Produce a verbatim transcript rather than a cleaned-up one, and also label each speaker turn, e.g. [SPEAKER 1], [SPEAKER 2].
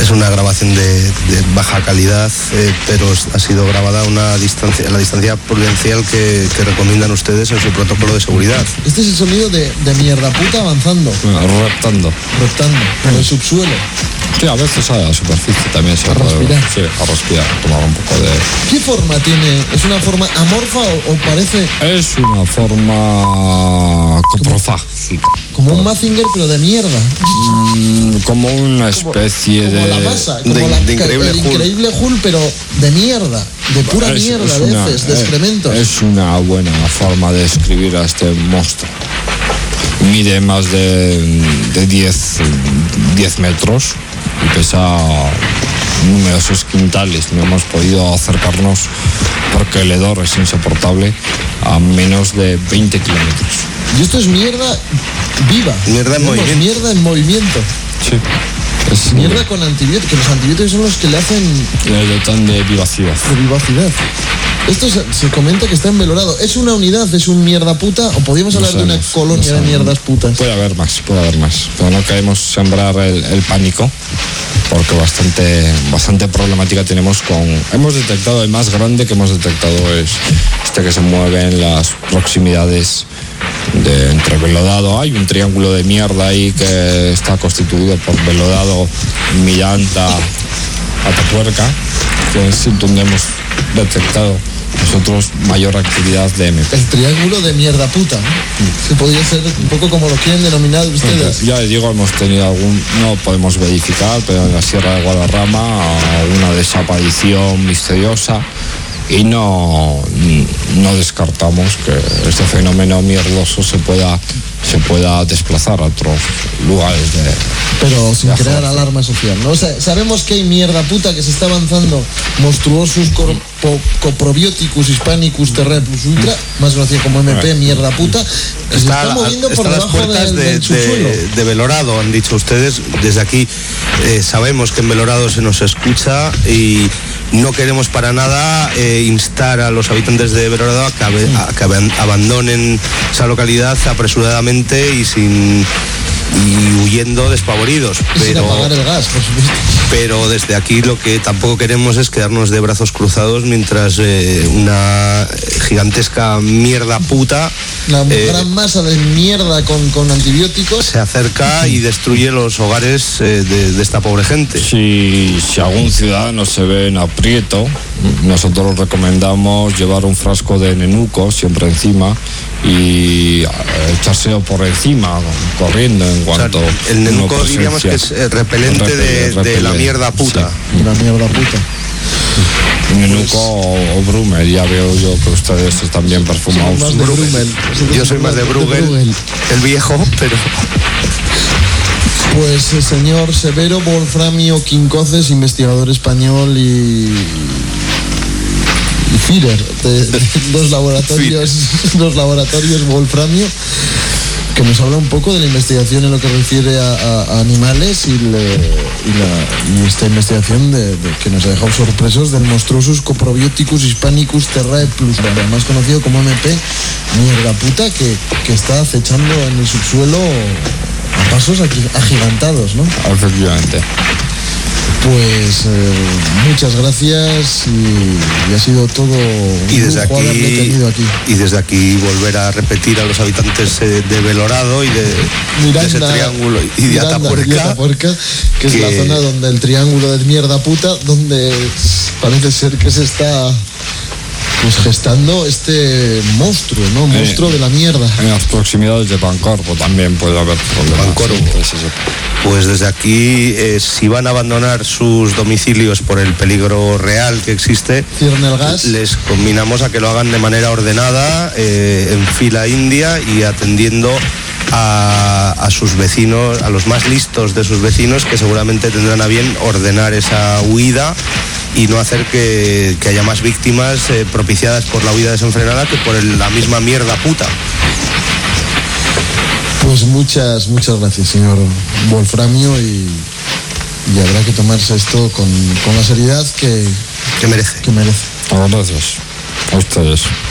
[SPEAKER 1] es una grabación de, de baja calidad, eh, pero ha sido grabada a una distancia, a la distancia prudencial que, que recomiendan ustedes en su protocolo de seguridad.
[SPEAKER 2] Este es el sonido de, de mierda puta avanzando.
[SPEAKER 3] Reptando.
[SPEAKER 2] Reptando, por el subsuelo.
[SPEAKER 3] Sí, a veces a la superficie también se
[SPEAKER 2] A
[SPEAKER 3] puede.
[SPEAKER 2] respirar.
[SPEAKER 3] Sí, a respirar, tomar un poco de...
[SPEAKER 2] ¿Qué forma tiene? ¿Es una forma amorfa o, o parece
[SPEAKER 3] Es una forma coprofágica.
[SPEAKER 2] como un Mazinger pero de mierda?
[SPEAKER 3] Mm, como una especie
[SPEAKER 2] Como
[SPEAKER 3] de...
[SPEAKER 2] la masa, como
[SPEAKER 1] de-
[SPEAKER 2] la,
[SPEAKER 1] de Increíble
[SPEAKER 2] el
[SPEAKER 1] Hulk.
[SPEAKER 2] Increíble Hulk, pero de mierda, de pura
[SPEAKER 3] Es-
[SPEAKER 2] mierda,
[SPEAKER 3] es
[SPEAKER 2] de
[SPEAKER 3] una-
[SPEAKER 2] heces, de
[SPEAKER 3] es-
[SPEAKER 2] excrementos.
[SPEAKER 3] Es una buena forma de describir a este monstruo. Mide más de, de diez, diez metros y pesa numerosos quintales. No hemos podido acercarnos porque el hedor es insoportable a menos de veinte kilómetros.
[SPEAKER 2] Y esto es mierda viva.
[SPEAKER 1] Mierda en
[SPEAKER 2] Tenemos
[SPEAKER 1] movimiento.
[SPEAKER 2] Mierda en movimiento.
[SPEAKER 3] Sí. Es
[SPEAKER 2] Mierda con antibióticos, que los antibióticos son los que le hacen
[SPEAKER 3] le dotan de vivacidad.
[SPEAKER 2] de vivacidad. Esto se, se comenta que está en Belorado. ¿Es una unidad? ¿Es un mierda puta? ¿O podríamos
[SPEAKER 3] No
[SPEAKER 2] hablar de una
[SPEAKER 3] sabemos,
[SPEAKER 2] colonia
[SPEAKER 3] no
[SPEAKER 2] de
[SPEAKER 3] sabemos.
[SPEAKER 2] mierdas putas?
[SPEAKER 3] Puede haber más, puede haber más. Pero no queremos sembrar el, el pánico, porque bastante, bastante problemática tenemos con... Hemos detectado, el más grande que hemos detectado es este que se mueve en las proximidades de entre Belodado. Hay un triángulo de mierda ahí que está constituido por Belodado, Miranda, Atapuerca, que es donde hemos detectado nosotros mayor actividad de M P.
[SPEAKER 2] El triángulo de mierda puta, ¿no? Que podría ser un poco como lo quieren denominar ustedes.
[SPEAKER 3] Ya les digo, hemos tenido algún, no podemos verificar, pero en la Sierra de Guadarrama una desaparición misteriosa y no, no descartamos que este fenómeno mierdoso se pueda, se pueda desplazar a otros lugares de...
[SPEAKER 2] Pero sin
[SPEAKER 3] Ya,
[SPEAKER 2] crear
[SPEAKER 3] joder.
[SPEAKER 2] alarma social, ¿no? O sea, sabemos que hay mierda puta que se está avanzando monstruosus corpo- coprobióticus hispanicus terrae plus ultra, más conocido como M P, mierda puta, que se está
[SPEAKER 1] a-
[SPEAKER 2] moviendo por
[SPEAKER 1] está a las
[SPEAKER 2] debajo
[SPEAKER 1] puertas
[SPEAKER 2] del,
[SPEAKER 1] de,
[SPEAKER 2] del subsuelo.
[SPEAKER 1] de, de Belorado, han dicho ustedes. Desde aquí eh, sabemos que en Belorado se nos escucha y no queremos para nada eh, instar a los habitantes de Belorado a que, abe- a que aban- abandonen esa localidad apresuradamente y sin y huyendo despavoridos.
[SPEAKER 2] Y sin
[SPEAKER 1] Pero,
[SPEAKER 2] apagar el gas, por supuesto.
[SPEAKER 1] pero desde aquí lo que tampoco queremos es quedarnos de brazos cruzados mientras eh, una gigantesca mierda puta
[SPEAKER 2] Una
[SPEAKER 1] eh,
[SPEAKER 2] gran masa de mierda con, con antibióticos.
[SPEAKER 1] se acerca y destruye los hogares eh, de, de esta pobre gente.
[SPEAKER 3] Si, si algún ciudadano se ve en aprieto, nosotros recomendamos llevar un frasco de nenuco siempre encima y eh, echárselo por encima, corriendo en
[SPEAKER 1] O sea,
[SPEAKER 3] cuanto...
[SPEAKER 1] el
[SPEAKER 3] uno
[SPEAKER 1] nenuco diríamos que es
[SPEAKER 3] presencia.
[SPEAKER 1] eh, repelente
[SPEAKER 3] Repele-
[SPEAKER 1] de, de
[SPEAKER 3] repele,
[SPEAKER 1] la mierda puta.
[SPEAKER 2] La mierda puta.
[SPEAKER 3] sí. Nenuco o, o Brummel, ya veo yo que ustedes están bien perfumados.
[SPEAKER 2] Somos más de
[SPEAKER 1] Bruegel.
[SPEAKER 2] Brummel.
[SPEAKER 1] Yo soy más de Bruegel, el viejo, pero
[SPEAKER 2] Pues el señor Severo Wolframio Quincoces, investigador español y, y Führer de, de los laboratorios, los laboratorios Wolframio, que nos habla un poco de la investigación en lo que refiere a, a- a animales y, le- y la- y esta investigación de, de que nos ha dejado sorpresos del monstruosus coprobioticus hispanicus terrae plus, más conocido como M P, mierda puta, que, que está acechando en el subsuelo a pasos agi- agigantados, ¿no?
[SPEAKER 3] Efectivamente.
[SPEAKER 2] Pues eh, muchas gracias y, y ha sido todo un
[SPEAKER 1] y desde
[SPEAKER 2] lujo haberle
[SPEAKER 1] aquí
[SPEAKER 2] tenido aquí.
[SPEAKER 1] y desde aquí volver a repetir a los habitantes eh, de Belorado y de, de ese triángulo y de
[SPEAKER 2] Miranda,
[SPEAKER 1] Atapuerca,
[SPEAKER 2] y Atapuerca, que, es
[SPEAKER 1] que-
[SPEAKER 2] la zona donde el triángulo de mierda puta, donde parece ser que se está pues gestando este monstruo, ¿no? Monstruo de la mierda.
[SPEAKER 3] En las proximidades de Pancorbo también puede haber problemas.
[SPEAKER 1] Pancorbo.
[SPEAKER 3] Entonces, eso.
[SPEAKER 1] pues desde aquí, eh, si van a abandonar sus domicilios por el peligro real que existe,
[SPEAKER 2] Cierren el gas.
[SPEAKER 1] les combinamos a que lo hagan de manera ordenada, eh, en fila india y atendiendo a, a sus vecinos, a los más listos de sus vecinos, que seguramente tendrán a bien ordenar esa huida y no hacer que, que haya más víctimas eh, propiciadas por la huida desenfrenada que por el- la misma mierda puta.
[SPEAKER 2] Pues muchas, muchas gracias, señor Wolframio, y, y habrá que tomarse esto con, con la seriedad que,
[SPEAKER 1] Que merece.
[SPEAKER 2] que merece.
[SPEAKER 3] Gracias a ustedes.